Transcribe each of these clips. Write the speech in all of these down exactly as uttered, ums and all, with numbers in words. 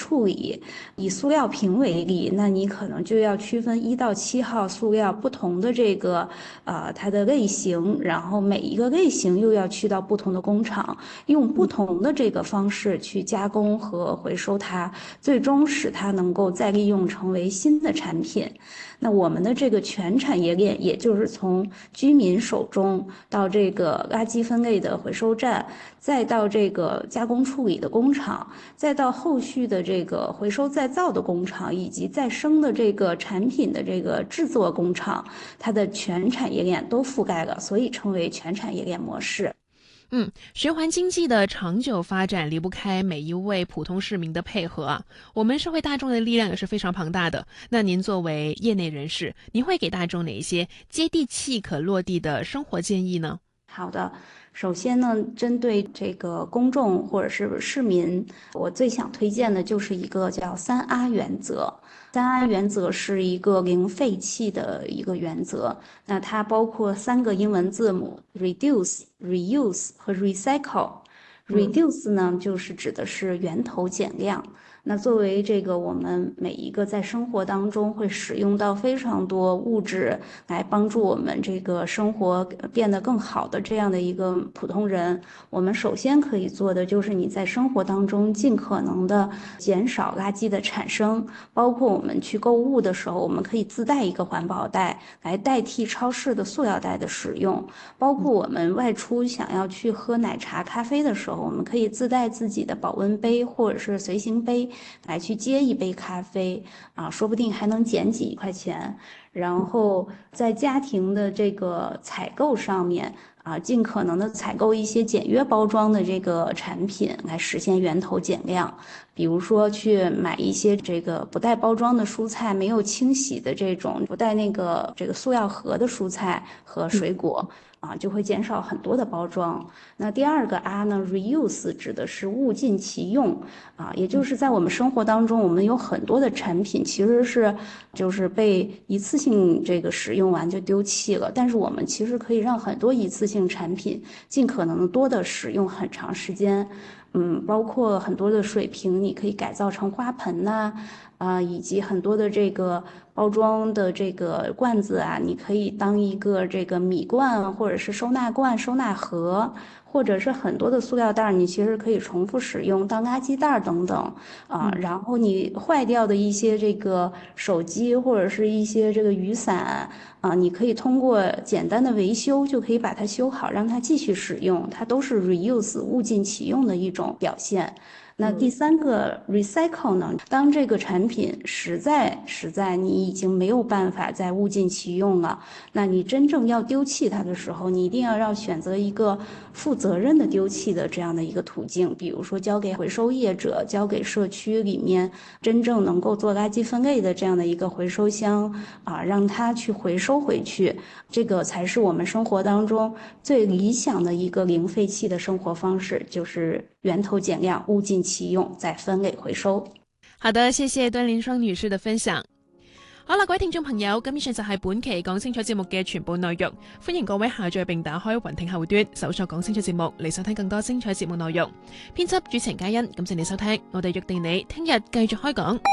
处理。以塑料瓶为例，那你可能就要区分一到七号塑料不同的这个呃它的类型，然后每一个类型又要去到不同的工厂，用不同的这个方式去加工和回收它，最终使它能够再利用成为新的产品。那我们的这个全产业链，也就是从居民手中到这个垃圾分类的回收站，再到这个加工处理的工厂，再到后续的这个回收再造的工厂，以及再生的这个产品的这个制作工厂，它的全产业链都覆盖了，所以称为全产业链模式。 嗯，循环经济的长久发展离不开每一位普通市民的配合啊。我们社会大众的力量也是非常庞大的。那您作为业内人士，您会给大众哪一些接地气可落地的生活建议呢？ 好的，首先呢，针对这个公众或者是市民，我最想推荐的就是一个叫三 R 原则。三 R 原则是一个零废弃的一个原则，那它包括三个英文字母 reduce、reuse 和 recycle。reduce 呢，就是指的是源头减量。那作为这个我们每一个在生活当中会使用到非常多物质来帮助我们这个生活变得更好的这样的一个普通人，我们首先可以做的就是你在生活当中尽可能的减少垃圾的产生，包括我们去购物的时候，我们可以自带一个环保袋来代替超市的塑料袋的使用，包括我们外出想要去喝奶茶、咖啡的时候，我们可以自带自己的保温杯或者是随行杯来去接一杯咖啡啊，说不定还能减几块钱。然后在家庭的这个采购上面啊，尽可能的采购一些简约包装的这个产品，来实现源头减量。比如说去买一些这个不带包装的蔬菜，没有清洗的这种不带那个这个塑料盒的蔬菜和水果。啊，就会减少很多的包装。那第二个 R 呢 ，reuse 指的是物尽其用啊，也就是在我们生活当中，我们有很多的产品其实是就是被一次性这个使用完就丢弃了，但是我们其实可以让很多一次性产品尽可能多的使用很长时间。嗯，包括很多的水瓶，你可以改造成花盆呐、啊，呃，以及很多的这个包装的这个罐子啊，你可以当一个这个米罐，或者是收纳罐、收纳盒，或者是很多的塑料袋，你其实可以重复使用当垃圾袋等等啊。然后你坏掉的一些这个手机或者是一些这个雨伞啊，你可以通过简单的维修就可以把它修好，让它继续使用，它都是 reuse 物尽其用的一种表现。那第三个 recycle 呢？当这个产品实在实在你已经没有办法再物尽其用了，那你真正要丢弃它的时候，你一定要要选择一个负责任的丢弃的这样的一个途径，比如说交给回收业者，交给社区里面真正能够做垃圾分类的这样的一个回收箱啊，让它去回收回去，这个才是我们生活当中最理想的一个零废弃的生活方式，就是源头减量，物尽其用，再分类回收。 好的，謝謝端連霜女士嘅分享。好啦，各位聽眾朋友，咁以上就係本期講清楚節目嘅全部內容。歡迎各位下載並打開雲聽後端，搜索講清楚節目嚟收聽更多精彩節目內容。編輯主持嘉欣，感謝你收聽，我哋約定你聽日繼續開講。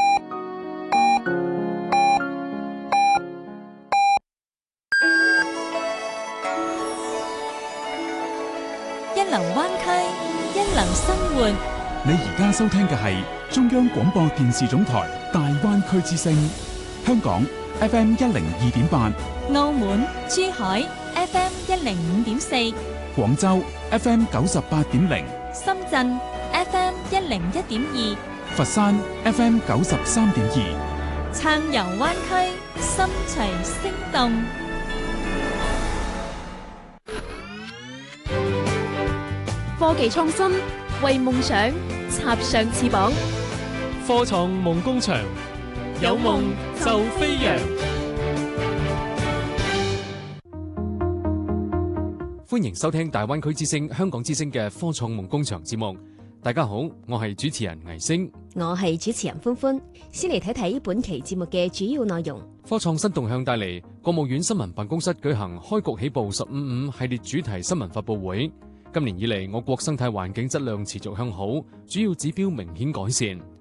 一流灣區，一流生活。 你而家收聽嘅係中央廣播電視總台大灣區之聲，香港 F M 一零二點八， 澳門、珠海 F M 一零五點四， 廣州 F M 九十八點零， 深圳 F M 一零一點二， 佛山 F M 九十三點二， 暢遊灣區，心隨聲動。 科技創新，為夢想插上翅膀。 科創夢工場，有夢就飛揚。歡迎收聽大灣區之聲、香港之聲嘅科創夢工場節目。大家好，我係主持人倪星， 我係主持人歡歡。先嚟睇睇本期節目嘅主要內容。 科創新動向帶嚟，國務院新聞辦公室舉行開局起步十五五系列主題新聞發佈會。今年以嚟，我國生態環境質量持續向好，主要指標明顯改善。